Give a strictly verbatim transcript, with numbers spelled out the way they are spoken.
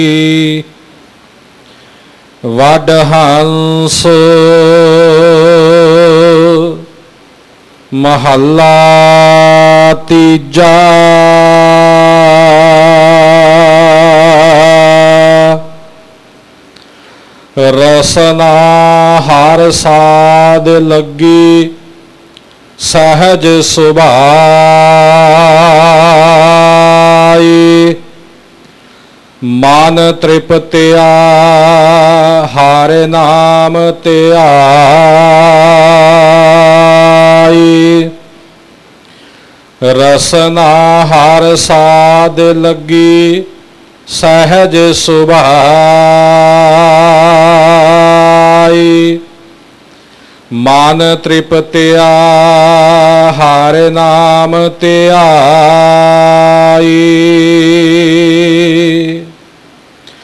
वड हंस महला तीजा। रसना हर साध लगी सहज सुभाई। मन तृप्तिया हर नाम त्याई। रसना हर साध लगी सहज सुभाई। मन तृप्तिया हर नाम त्याई।